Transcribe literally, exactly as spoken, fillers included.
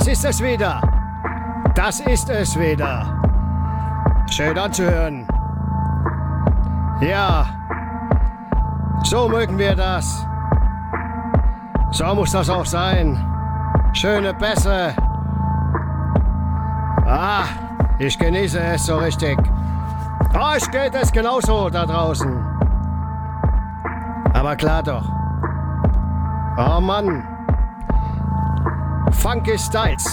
ist es wieder. Das ist es wieder. Schön anzuhören. Ja, so mögen wir das. So muss das auch sein. Schöne Bässe. Ah, ich genieße es so richtig. Euch geht es genauso da draußen. Aber klar doch. Oh Mann. Funky Styles.